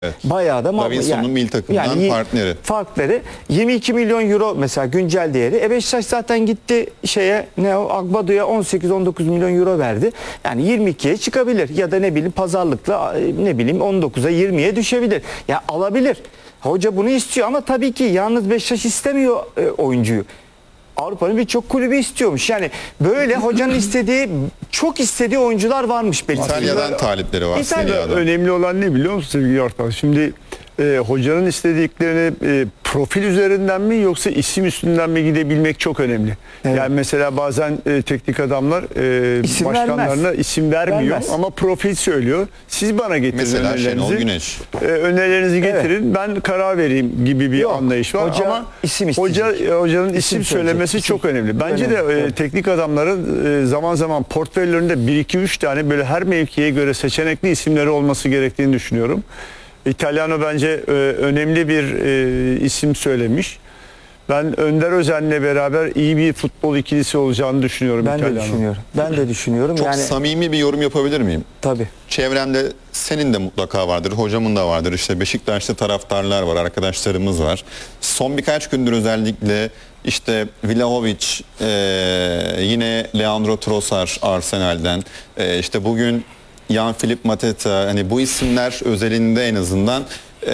Evet. Bayağı da Davinson'un milli takımdan partneri. Farkları 22 milyon euro mesela güncel değeri. Beşiktaş zaten gitti Agbado'ya 18-19 milyon euro verdi. Yani 22'ye çıkabilir ya da ne bileyim pazarlıkla 19'a 20'ye düşebilir. Ya alabilir. Hoca bunu istiyor ama tabii ki yalnız Beşiktaş istemiyor oyuncuyu. Avrupa'nın birçok kulübü istiyormuş. Yani böyle hocanın çok istediği oyuncular varmış belki. İtalya'dan talipleri var. Aslında önemli olan ne biliyor musun sevgili Yortan? Şimdi hocanın istediklerini profil üzerinden mi yoksa isim üstünden mi gidebilmek çok önemli. Evet. Yani mesela bazen teknik adamlar başkanlarına isim vermiyor ama profil söylüyor. Siz bana getirin mesela önerilerinizi. Şenol Güneş. Önerilerinizi getirin. Evet. Ben karar vereyim gibi bir anlayış var. Hoca, ama hocanın isim söylemesi çok önemli. Bence de teknik adamların zaman zaman portföylerinde 1-2-3 tane böyle her mevkiye göre seçenekli isimleri olması gerektiğini düşünüyorum. İtalyano bence önemli bir isim söylemiş. Ben Önder Özen'le beraber iyi bir futbol ikilisi olacağını düşünüyorum. Ben de düşünüyorum. Çok samimi bir yorum yapabilir miyim? Tabii. Çevremde senin de mutlaka vardır, hocamın da vardır. İşte Beşiktaş'ta taraftarlar var, arkadaşlarımız var. Son birkaç gündür özellikle işte Vlahovic, yine Leandro Trossard Arsenal'den, işte bugün Jan-Philipp Mateta, hani bu isimler özelinde en azından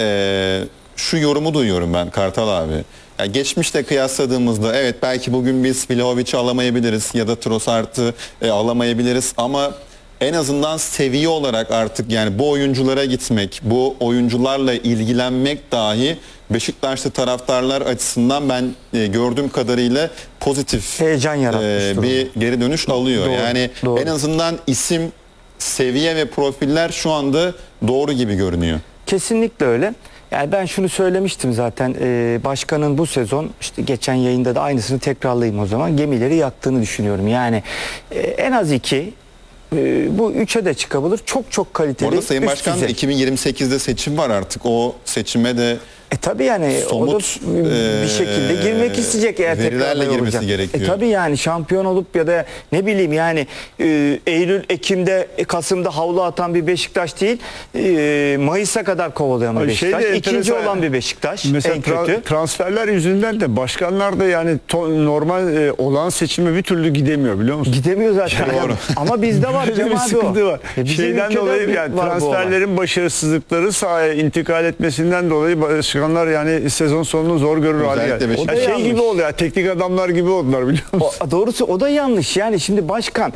şu yorumu duyuyorum ben Kartal abi. Yani geçmişte kıyasladığımızda evet belki bugün biz Vlahovic'i alamayabiliriz ya da Trossard'ı alamayabiliriz ama en azından seviye olarak artık yani bu oyunculara gitmek, bu oyuncularla ilgilenmek dahi Beşiktaşlı taraftarlar açısından ben gördüğüm kadarıyla pozitif heyecan yaratmış bir geri dönüş alıyor. Doğru, yani doğru. En azından isim, seviye ve profiller şu anda doğru gibi görünüyor. Kesinlikle öyle. Yani ben şunu söylemiştim zaten, başkanın bu sezon işte geçen yayında da aynısını tekrarlayayım o zaman, gemileri yaktığını düşünüyorum. Yani en az 2, bu 3'e de çıkabilir. Çok kaliteli. Orada Sayın Başkan 2028'de seçim var artık. O seçime de tabii yani somut bir şekilde girmek isteyecek eğer verilerle girmesi gerekiyor. Tabii yani şampiyon olup ya da ne bileyim yani Eylül, Ekim'de, Kasım'da havlu atan bir Beşiktaş değil, Mayıs'a kadar kovalayan bir Beşiktaş. İkinci olan bir Beşiktaş. Mesela en kötü. Transferler yüzünden de başkanlar da yani normal olan seçime bir türlü gidemiyor biliyor musun? Gidemiyor zaten. Doğru. Ama bizde var Cem abi sıkıntı var. Şeyden dolayı yani transferlerin başarısızlıkları sahaya intikal etmesinden dolayı başkanlar yani sezon sonunu zor görür hale geldi. Gibi oluyor ya, teknik adamlar gibi oldular biliyor musun? Doğrusu o da yanlış. Yani şimdi başkan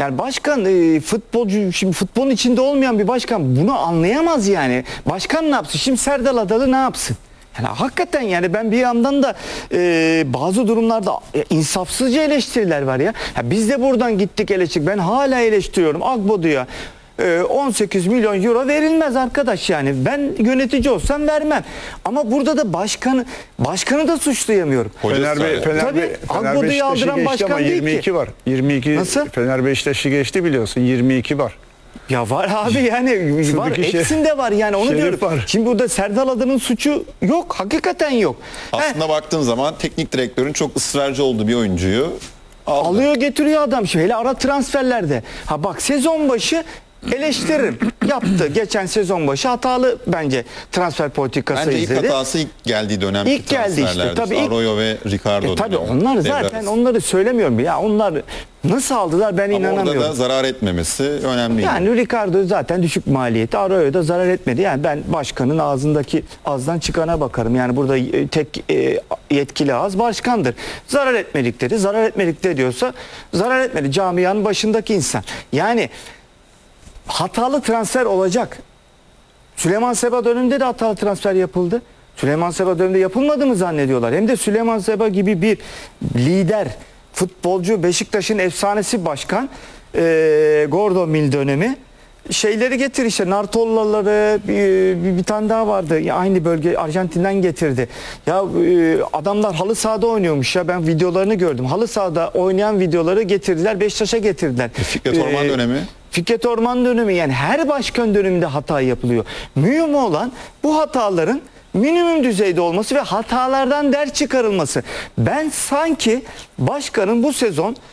futbolcu, şimdi futbolun içinde olmayan bir başkan bunu anlayamaz yani. Başkan ne yapsın? Şimdi Serdal Adalı ne yapsın? Yani hakikaten yani ben bir yandan da bazı durumlarda insafsızca eleştiriler var ya. Biz de buradan gittik eleştirdik. Ben hala eleştiriyorum. Agbodu'ya 18 milyon euro verilmez arkadaş yani. Ben yönetici olsam vermem. Ama burada da başkanı da suçlayamıyorum. Fener Agbodu'yu aldıran başkan değil 22 ki. var. 22. Nasıl? Fener Beşiktaş'ı geçti biliyorsun. 22 var. Ya var abi yani var. Hepsinde var yani onu diyorum. Var. Şimdi burada Serdal Adalı'nın suçu yok. Hakikaten yok. Aslında baktığın zaman teknik direktörün çok ısrarcı olduğu bir oyuncuyu alıyor getiriyor adam. Şimdi hele ara transferlerde. Bak sezon başı eleştiririm. Yaptı. Geçen sezon başı hatalı bence transfer politikası bence izledi. ilk hatası ilk geldiği dönemki İlk geldi işte. Tabii Arroyo ve Ricardo. Tabii onlar zaten onları söylemiyorum. Ya onlar nasıl aldılar ben inanamıyorum. Orada da zarar etmemesi önemli. Yani Ricardo zaten düşük maliyeti. Arroyo da zarar etmedi. Yani ben başkanın ağzından çıkana bakarım. Yani burada tek yetkili ağız başkandır. Zarar etmedik dedi. Zarar etmedik de diyorsa zarar etmedi. Camianın başındaki insan. Yani hatalı transfer olacak. Süleyman Seba döneminde de hatalı transfer yapıldı. Süleyman Seba döneminde yapılmadı mı zannediyorlar. Hem de Süleyman Seba gibi bir lider, futbolcu, Beşiktaş'ın efsanesi başkan, Gordon Mill dönemi. Şeyleri getir işte, Nartollaları, bir tane daha vardı. Aynı bölge, Arjantin'den getirdi. Ya adamlar halı sahada oynuyormuş ya. Ben videolarını gördüm. Halı sahada oynayan videoları getirdiler. Beşiktaş'a getirdiler. Fikret Orman dönemi. Fikret Orman dönemi, yani her başkan döneminde hata yapılıyor. Mühim olan bu hataların minimum düzeyde olması ve hatalardan ders çıkarılması. Ben sanki başkanın bu sezon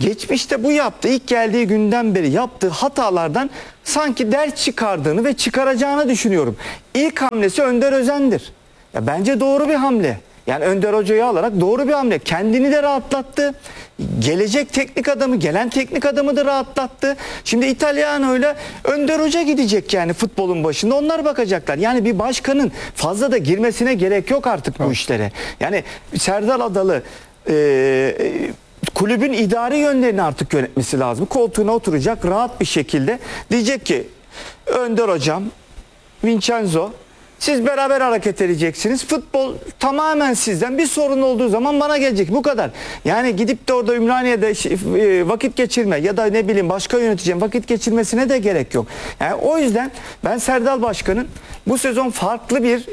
geçmişte bu yaptı. İlk geldiği günden beri yaptığı hatalardan sanki ders çıkardığını ve çıkaracağını düşünüyorum. İlk hamlesi Önder Özen'dir. Ya bence doğru bir hamle. Yani Önder Hoca'yı alarak doğru bir hamle. Kendini de rahatlattı. Gelecek teknik adamı, gelen teknik adamı da rahatlattı. Şimdi İtalyano'yla Önder Hoca gidecek yani futbolun başında. Onlar bakacaklar. Yani bir başkanın fazla da girmesine gerek yok artık bu işlere. Yani Serdar Adalı kulübün idari yönlerini artık yönetmesi lazım. Koltuğuna oturacak rahat bir şekilde. Diyecek ki Önder Hocam, Vincenzo, siz beraber hareket edeceksiniz. Futbol tamamen sizden. Bir sorun olduğu zaman bana gelecek. Bu kadar. Yani gidip de orada Ümraniye'de vakit geçirme ya da ne bileyim başka yöneticinin vakit geçirmesine de gerek yok. Yani o yüzden ben Serdal Başkan'ın bu sezon farklı bir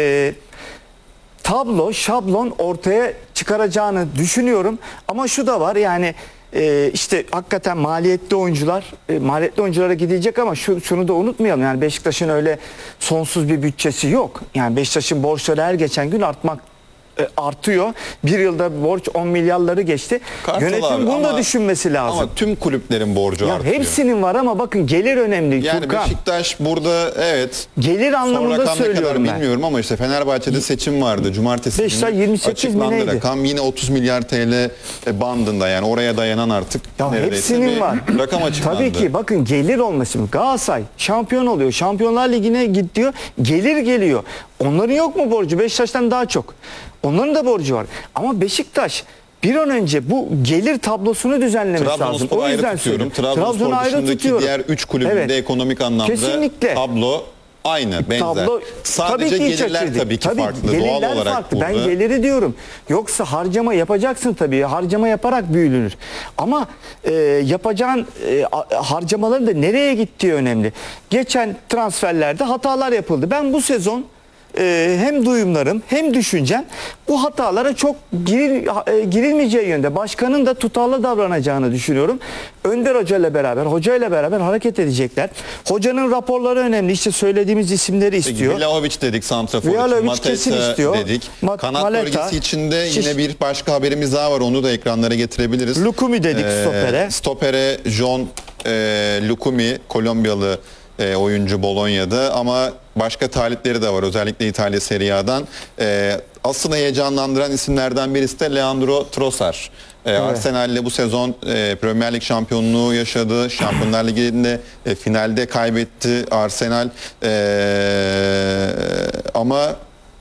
tablo, şablon ortaya çıkaracağını düşünüyorum. Ama şu da var yani işte hakikaten maliyetli oyunculara gidecek ama şunu da unutmayalım. Yani Beşiktaş'ın öyle sonsuz bir bütçesi yok. Yani Beşiktaş'ın borçları her geçen gün artıyor. Bir yılda borç 10 milyarları geçti. Kartal Yönetim abi, bunu da ama- düşünmesi lazım. Ama tüm kulüplerin borcu Ya artıyor. hepsinin var ama bakın gelir önemli. Yani Furkan. Beşiktaş burada evet. Gelir Son anlamında rakam ne kadar söylüyorum ben. bilmiyorum ama işte Fenerbahçe'de seçim vardı. Cumartesi Beşiktaş günü 28 mi açıklandı neydi? rakam. Yine 30 milyar TL bandında, yani oraya dayanan artık Ya neredeyse hepsinin bir var. rakam açıklandı. Tabii ki bakın gelir olması. Galatasaray şampiyon oluyor. Şampiyonlar Ligi'ne gidiyor. Gelir geliyor. Onların yok mu borcu? Beşiktaş'tan daha çok. Onların da borcu var. Ama Beşiktaş bir an önce bu gelir tablosunu düzenlemesi lazım. Trabzonspor'u O ayrı yüzden tutuyorum. söylüyorum. Trabzonspor Trabzon'u ayrı dışındaki tutuyorum. diğer 3 kulübün Evet. de ekonomik anlamda Kesinlikle. tablo aynı, benzer. Tablo Sadece tabii ki iç gelirler açıcı. tabii ki farklı. Gelirler Doğal olarak farklı. burada. Ben geliri diyorum. Yoksa harcama yapacaksın tabii. Harcama yaparak büyülünür. Ama yapacağın harcamaların da nereye gittiği önemli. Geçen transferlerde hatalar yapıldı. Ben bu sezon hem duyumlarım hem düşüncem bu hatalara çok girilmeyeceği yönde. Başkanın da tutarlı davranacağını düşünüyorum. Önder Hoca ile beraber hareket edecekler. Hocanın raporları önemli. İşte söylediğimiz isimleri istiyor. Vlahovic dedik santrafor için. Vlahovic Mateta kesin istiyor. dedik. Kanat Maleta, bölgesi içinde Şiş. yine bir başka haberimiz daha var. Onu da ekranlara getirebiliriz. Lukumi dedik stopere. Stopere John Lukumi, Kolombiyalı oyuncu Bologna'da, ama başka talipleri de var. Özellikle İtalya Serie A'dan. Asıl heyecanlandıran isimlerden birisi de Leandro Trossard. Arsenal'le bu sezon Premier Lig şampiyonluğu yaşadı. Şampiyonlar Ligi'nde finalde kaybetti Arsenal. Ama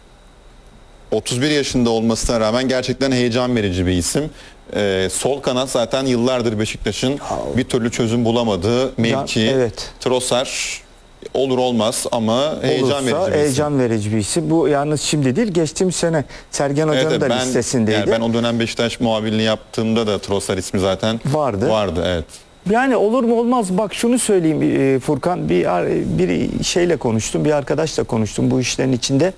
31 yaşında olmasına rağmen gerçekten heyecan verici bir isim. Sol kanat zaten yıllardır Beşiktaş'ın bir türlü çözüm bulamadığı mevki. Evet. Trossard olur olmaz ama heyecan verici bir isim. Heyecan verici bir isim. Bu yalnız şimdi değil, geçtiğimiz sene Sergen Hoca'nın Evet, da ben, listesindeydi. yani ben o dönem Beşiktaş muhabirliğini yaptığımda da Trossard ismi zaten vardı evet. Yani olur mu olmaz, bak şunu söyleyeyim Furkan, bir şeyle konuştum, bir arkadaşla konuştum bu işlerin içinde.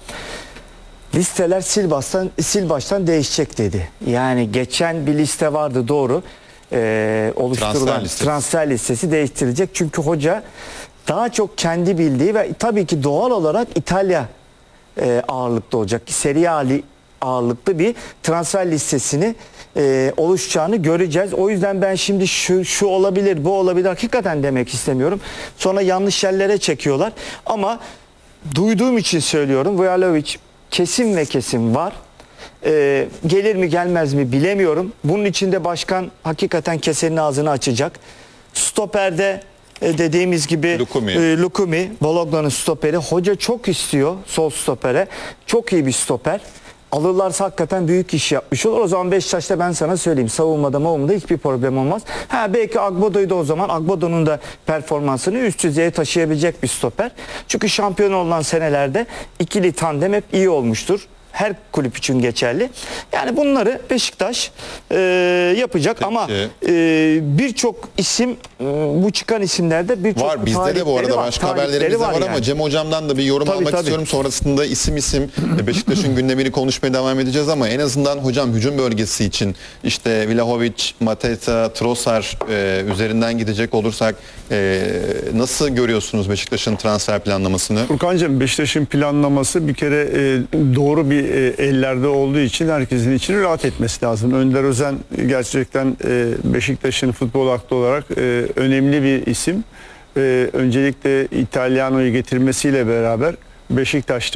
Listeler sil baştan değişecek dedi. Yani geçen bir liste vardı, doğru. Oluşturulan transfer listesi değiştirilecek. Çünkü hoca daha çok kendi bildiği ve tabii ki doğal olarak İtalya ağırlıklı olacak. Serie A ağırlıklı bir transfer listesini oluşacağını göreceğiz. O yüzden ben şimdi şu olabilir, bu olabilir hakikaten demek istemiyorum. Sonra yanlış yerlere çekiyorlar. Ama duyduğum için söylüyorum. Vlahovic kesin ve kesin var. Gelir mi gelmez mi bilemiyorum. Bunun için de başkan hakikaten kesenin ağzını açacak. Stoper'de dediğimiz gibi Lukumi, Bologna'nın stoperi. Hoca çok istiyor sol stopere. Çok iyi bir stoper. Alırlarsa hakikaten büyük iş yapmış olur. O zaman Beşiktaş'ta ben sana söyleyeyim, savunmada hiçbir problem olmaz. Belki Agbodo'yu da o zaman Agbodo'nun da performansını üst düzeye taşıyabilecek bir stoper. Çünkü şampiyon olan senelerde ikili tandem hep iyi olmuştur. Her kulüp için geçerli. Yani bunları Beşiktaş yapacak. Peki. Ama birçok isim, bu çıkan isimlerde birçok var. Bizde de bu arada başka haberlerimiz de var yani. Ama Cem Hocam'dan da bir yorum almak istiyorum. Sonrasında isim Beşiktaş'ın gündemini konuşmaya devam edeceğiz ama en azından hocam hücum bölgesi için işte Vlahovic, Mateta, Trossard üzerinden gidecek olursak nasıl görüyorsunuz Beşiktaş'ın transfer planlamasını? Furkan'cığım, Beşiktaş'ın planlaması bir kere doğru bir ellerde olduğu için herkesin içini rahat etmesi lazım. Önder Özen gerçekten Beşiktaş'ın futbol aklı olarak önemli bir isim. Öncelikle İtalyano'yu getirmesiyle beraber Beşiktaş'ta